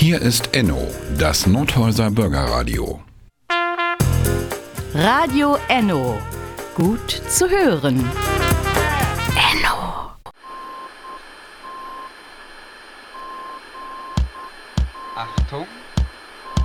Hier ist Enno, das Nordhäuser Bürgerradio. Radio Enno. Gut zu hören. Enno. Achtung!